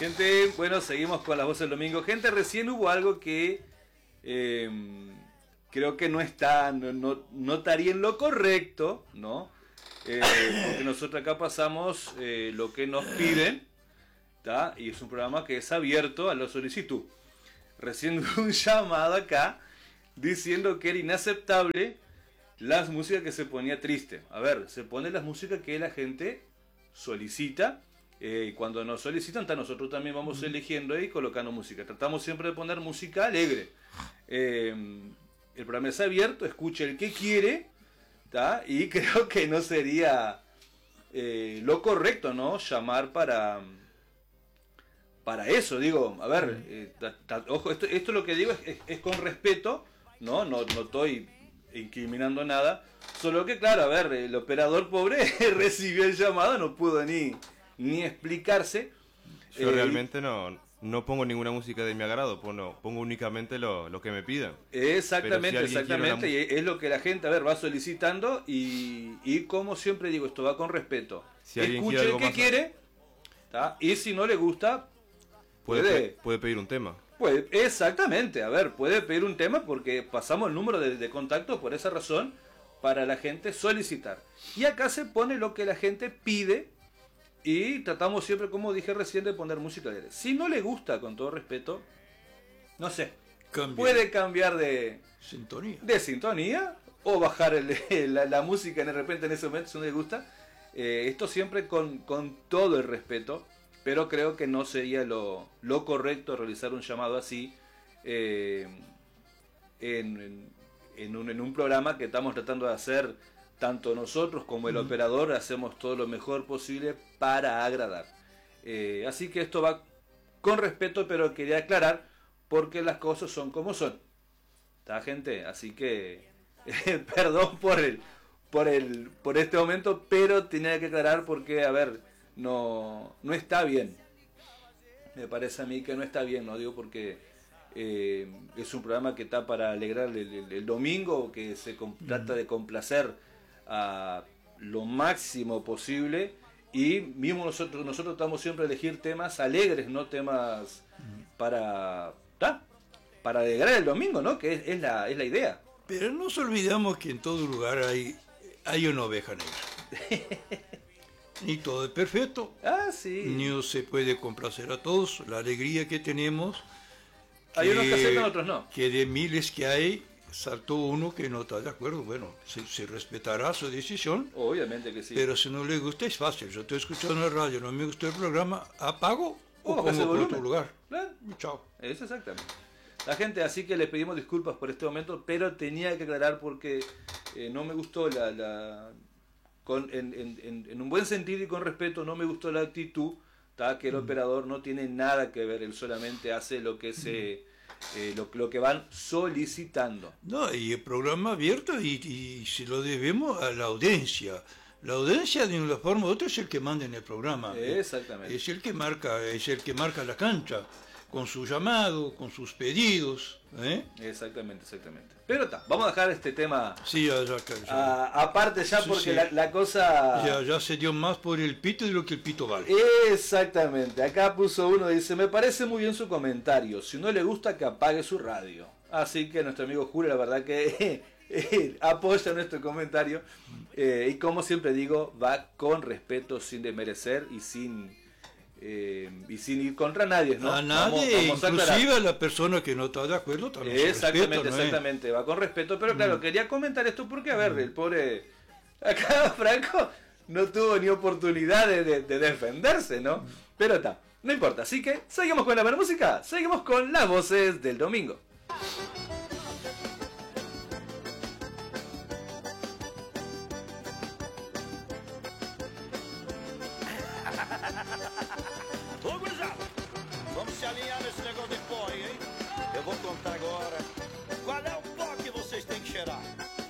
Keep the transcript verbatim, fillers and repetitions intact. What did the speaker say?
Gente, bueno, seguimos con las voces del domingo. Gente, recién hubo algo que eh, creo que no está, no, no, no estaría en lo correcto, ¿no? Eh, porque nosotros acá pasamos eh, lo que nos piden, ¿tá? Y es un programa que es abierto a la solicitud. Recién hubo un llamado acá diciendo que era inaceptable las músicas que se ponía triste. A ver, se pone las músicas que la gente solicita. Eh, cuando nos solicitan, nosotros también vamos eligiendo y colocando música. Tratamos siempre de poner música alegre. Eh, el programa es abierto, escucha el que quiere, ¿tá? Y creo que no sería eh, lo correcto, ¿no? Llamar para para eso, digo, a ver, eh, ta, ta, ojo, esto, esto lo que digo es, es, es con respeto, ¿no? No, no estoy incriminando nada, solo que claro, a ver, el operador pobre recibió el llamado, no pudo ni ni explicarse. Yo eh, realmente no, no pongo ninguna música de mi agrado, pongo, pongo únicamente lo, lo que me pidan. Exactamente, si exactamente, una... y es lo que la gente, a ver, va solicitando y, y como siempre digo, esto va con respeto. Si escuche el que más... quiere, ¿tá? Y si no le gusta, puede, puede, puede pedir un tema. Puede, exactamente, a ver, puede pedir un tema porque pasamos el número de, de contacto por esa razón para la gente solicitar. Y acá se pone lo que la gente pide. Y tratamos siempre, como dije recién, de poner música alegre. Si no le gusta, con todo respeto, no sé, Cambia. puede cambiar de sintonía, de sintonía o bajar el, la, la música de repente en ese momento si no le gusta. Eh, esto siempre con, con todo el respeto, pero creo que no sería lo, lo correcto realizar un llamado así eh, en, en, en, un, en un programa que estamos tratando de hacer. Tanto nosotros como el mm. operador hacemos todo lo mejor posible para agradar. Eh, así que esto va con respeto, pero quería aclarar porque las cosas son como son. ¿Está, gente? Así que eh, perdón por el, por el, por este momento, pero tenía que aclarar porque, a ver, no, no está bien. Me parece a mí que no está bien, no digo porque eh, es un programa que está para alegrar el, el, el domingo, que se mm. trata de complacer a lo máximo posible y mismo nosotros nosotros estamos siempre a elegir temas alegres, no temas para ¿tá? para alegrar el domingo, ¿no? Que es, es la es la idea. Pero no nos olvidamos que en todo lugar hay hay una oveja negra. Ni todo es perfecto. Ah, sí. Ni se puede complacer a todos. La alegría que tenemos. Hay que, unos que aceptan, otros no. Que de miles que hay, saltó uno que no está de acuerdo, bueno, se, se respetará su decisión. Obviamente que sí. Pero si no le gusta es fácil, yo estoy escuchando en la radio, no me gustó el programa, apago o, o pongo por otro lugar. ¿Claro? Y chao. Eso exactamente. La gente, así que les pedimos disculpas por este momento, pero tenía que aclarar porque eh, no me gustó la... la con, en, en, en un buen sentido y con respeto, no me gustó la actitud, ¿tá? Que el mm. operador no tiene nada que ver, él solamente hace lo que se... Mm. Eh, lo, lo que van solicitando. No, y el programa abierto y, y se lo debemos a la audiencia. La audiencia de una forma u otra es el que manda en el programa. Exactamente. Es el que marca, es el que marca la cancha, con su llamado, con sus pedidos. ¿eh? Exactamente, exactamente. Pero está, vamos a dejar este tema sí, ya, ya, ya. A, aparte ya sí, porque sí. La, la cosa... Ya, ya se dio más por el pito de lo que el pito vale. Exactamente. Acá puso uno, dice, me parece muy bien su comentario. Si no le gusta, que apague su radio. Así que nuestro amigo Julio, la verdad que eh, apoya nuestro comentario. Eh, y como siempre digo, va con respeto, sin desmerecer y sin... Eh, y sin ir contra nadie, ¿no? A nadie, vamos, vamos inclusive a, a la persona que no está de acuerdo también. Exactamente, respeto, ¿no exactamente, es? Va con respeto, pero claro, mm. quería comentar esto porque, a ver, mm. el pobre, acá Franco no tuvo ni oportunidad de, de, de defenderse, ¿no? Mm. Pero está, no importa, así que seguimos con la buena música, seguimos con las voces del domingo.